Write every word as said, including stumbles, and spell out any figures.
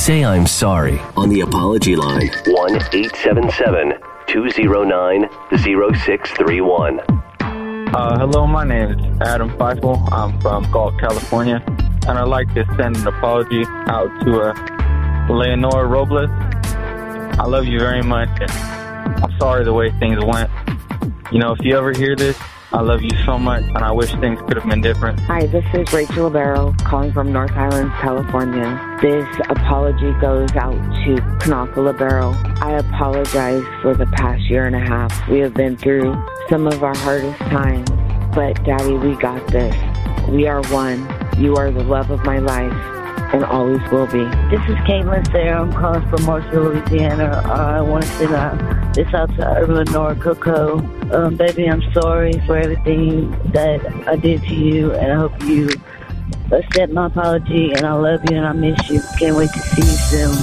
say I'm sorry on the apology line. one eight seven seven, two zero nine, zero six three one. Uh, hello, my name is Adam Feifel. I'm from Galt, California, and I'd like to send an apology out to uh, Leonora Robles. I love you very much, and I'm sorry the way things went. You know, if you ever hear this, I love you so much, and I wish things could have been different. Hi, this is Rachel Libero calling from North Island, California. This apology goes out to Kanaka Libero. I apologize for the past year and a half. We have been through some of our hardest times, but Daddy, we got this. We are one. You are the love of my life and always will be. This is Caitlin Sarah. I'm calling from Marshall, Louisiana. Uh, I want to send uh, this out to Eleanor Coco. Um, baby, I'm sorry for everything that I did to you, and I hope you accept my apology, and I love you, and I miss you. Can't wait to see you soon.